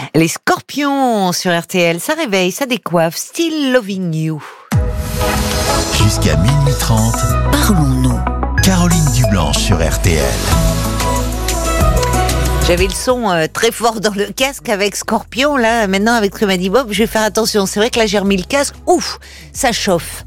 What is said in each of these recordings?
Les Scorpions sur RTL, ça réveille, ça décoiffe. Still Loving You. Jusqu'à minuit 30, parlons-nous. Caroline Dublanche sur RTL. J'avais le son très fort dans le casque avec Scorpion, là, maintenant avec ce que m'a dit Bob, je vais faire attention. C'est vrai que là j'ai remis le casque, ouf, ça chauffe.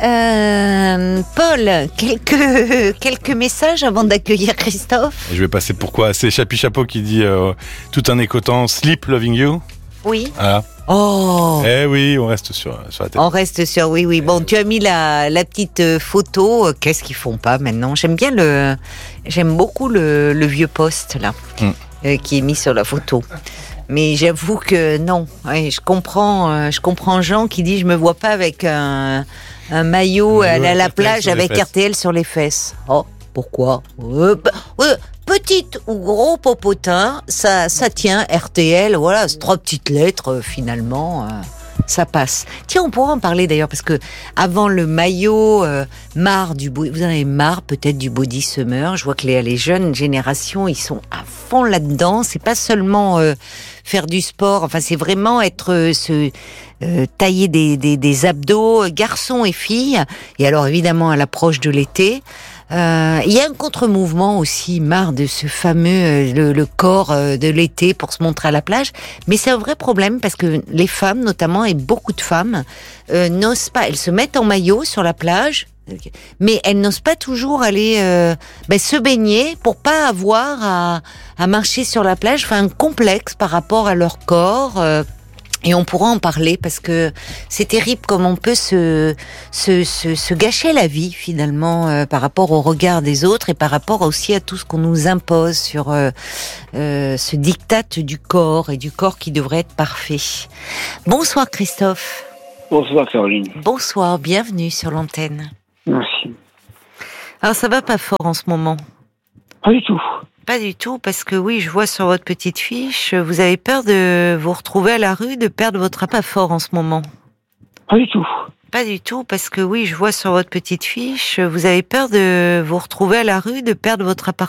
Paul, quelques messages avant d'accueillir Christophe. Je vais passer pourquoi. C'est Chapi Chapeau qui dit tout en écoutant Sleep Loving You. Oui. Voilà. Oh. Eh oui, on reste sur la tête. On reste sur, oui. Bon, tu as mis la petite photo. Qu'est-ce qu'ils font pas maintenant ? J'aime beaucoup le vieux poste là, qui est mis sur la photo. Mais j'avoue que non. Ouais, je comprends Jean qui dit je me vois pas avec un maillot à la plage avec RTL sur les fesses. Oh, pourquoi ? Petite ou gros popotin, ça tient RTL, voilà, c'est 3 petites lettres finalement, ça passe. Tiens, on pourra en parler d'ailleurs parce que avant le maillot, vous en avez marre peut-être du body summer. Je vois que les jeunes générations, ils sont à fond là-dedans. C'est pas seulement faire du sport, enfin c'est vraiment être tailler des abdos, garçons et filles. Et alors évidemment à l'approche de l'été. Il y a un contre-mouvement aussi, marre de ce fameux le corps de l'été pour se montrer à la plage, mais c'est un vrai problème parce que les femmes notamment et beaucoup de femmes n'osent pas, elles se mettent en maillot sur la plage, mais elles n'osent pas toujours aller se baigner pour pas avoir à marcher sur la plage, enfin un complexe par rapport à leur corps. Et on pourra en parler parce que c'est terrible comme on peut se gâcher la vie finalement par rapport au regard des autres et par rapport aussi à tout ce qu'on nous impose sur ce diktat du corps et du corps qui devrait être parfait. Bonsoir Christophe. Bonsoir Caroline. Bonsoir, bienvenue sur l'antenne. Merci. Alors ça va pas fort en ce moment? Pas du tout. Pas du tout, parce que oui, je vois sur votre petite fiche, vous avez peur de vous retrouver à la rue, de perdre votre appart fort en ce moment. Pas du tout. Pas du tout, parce que oui, je vois sur votre petite fiche, vous avez peur de vous retrouver à la rue, de perdre votre appart